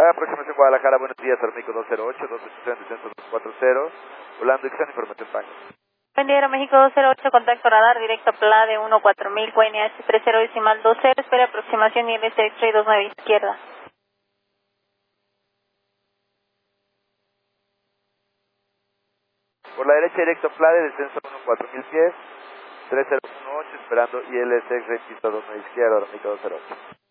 aproximación Guadalajara, buenos días, Aeroméxico 208, 280, descenso 240, volando Ixan, información PAN. Buen día, Aeroméxico 208, contacto radar, directo a PLA de 14000, QNH 30.20, espera aproximación ILS X-Ray 29 izquierda. Por la derecha, directo a PLA de descenso 14000 pies, 3018, esperando ILS X-Ray pista 29 izquierda, Aeroméxico 208.